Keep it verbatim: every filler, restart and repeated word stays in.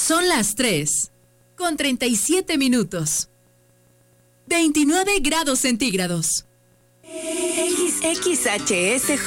Son las tres, con treinta y siete minutos. veintinueve grados centígrados. X H S